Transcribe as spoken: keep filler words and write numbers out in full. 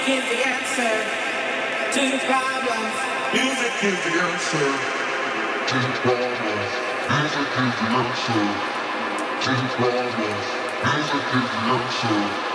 is the answer to the problems. Music is the answer to the problems. Music is the answer to the problems. Music is the answer.